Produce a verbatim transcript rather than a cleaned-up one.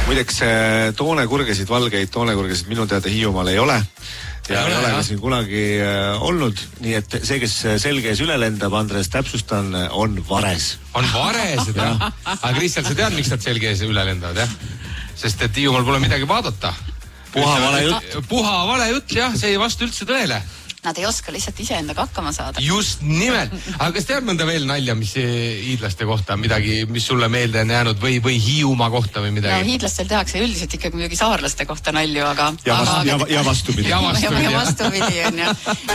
Muideks toonekurgesid, valgeid toonekurgesid minu teada Hiiumaal ei ole. Ja ei ole ka siin kunagi äh, olnud, nii et see, kes selgees üle lendab, Andres, täpsustan, on vares. On vares, jah. Aga Kristjan, sa tead, miks nad selgees üle lendavad, jah? Sest et Hiiumaal pole midagi vaadata. Puha vale jutt. Puha vale jutt, jah, see ei vastu üldse tõele. Nad ei oska lihtsalt iseendaga hakkama saada. Just nimelt. Aga kas tead mõnda veel nalja, mis hiidlaste kohta, midagi, mis sulle meelde on jäänud või, või Hiiumaa kohta või midagi? No, hiidlastel tehakse üldiselt ikkagi muidugi saarlaste kohta nalju, aga... Ja, vastu, aga... ja, ja vastupidi. Ja vastupidi, ja vastupidi on, jah.